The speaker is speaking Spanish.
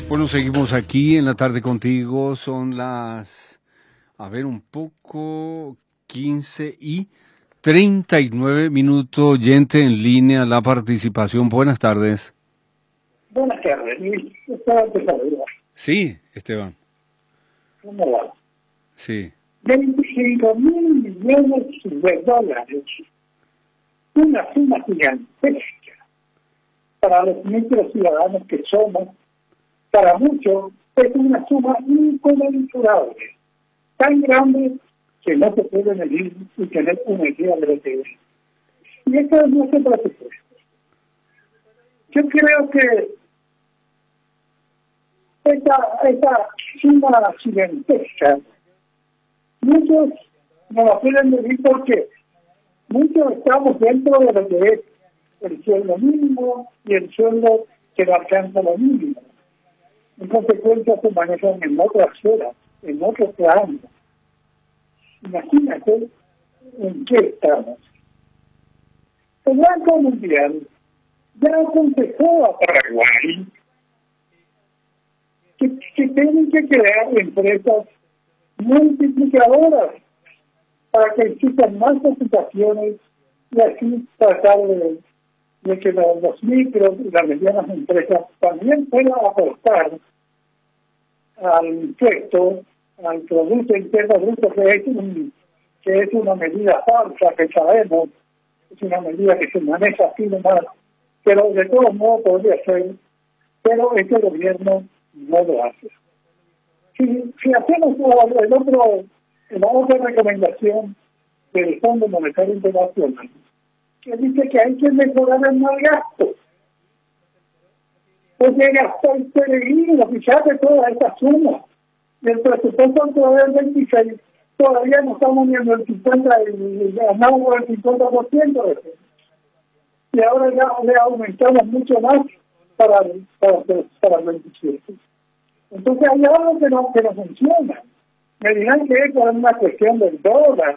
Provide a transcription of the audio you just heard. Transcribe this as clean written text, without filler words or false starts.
Bueno, seguimos aquí en la tarde contigo. Son las, un poco, 15:39. Oyente en línea, la participación. Buenas tardes. Buenas tardes, Luis. Estaba te saludar. Sí, Esteban. ¿Cómo va? Sí. 25.000 millones de dólares. Una suma gigantesca para los microciudadanos que somos. Para muchos es una suma inconmensurable, tan grande que no se puede medir y tener una idea de lo que es. Y esto es nuestro presupuesto. Yo creo que esta suma gigantesca, muchos no la pueden medir porque muchos estamos dentro de lo que es el sueldo mínimo y el sueldo que no alcanza lo mínimo. En consecuencia se manejan en otras esferas, en otros planos. Imagínate en qué estamos. El Banco Mundial ya aconsejó a Paraguay que tienen que crear empresas multiplicadoras para que existan más ocupaciones y así tratar de que los micros y las medianas empresas también puedan aportar al impuesto, al Producto Interno Bruto, que es una medida falsa, que sabemos, es una medida que se maneja así nomás, pero de todos modos podría ser, pero este gobierno no lo hace. Si hacemos la otra recomendación del Fondo Monetario Internacional, que dice que hay que mejorar el mal gasto, porque gastó el peregrino, fíjate toda esta suma, y el presupuesto todavía el 26, todavía no estamos viendo el 50%, ganamos el 50% de eso. Y ahora ya le aumentamos mucho más para el 27. Entonces hay algo que no funciona. Me dirán que es por una cuestión del dólar,